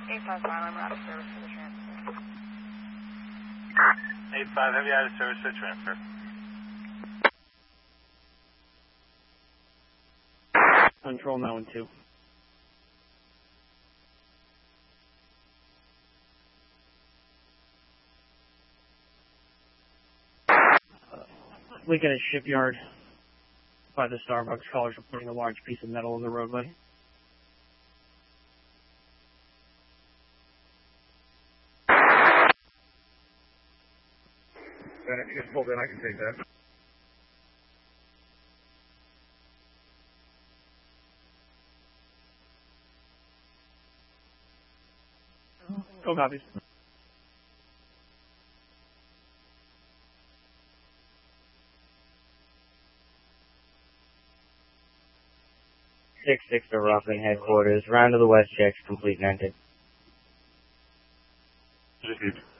855, I'm out of service for the transfer. 85, heavy out of service for transfer. Control 912. Lincoln at Shipyard by the Starbucks. Callers reporting a large piece of metal in the roadway. If you just pulled in, I can take that. Go copies. Six to Rockland headquarters. Round to the west checks complete and ended. Received.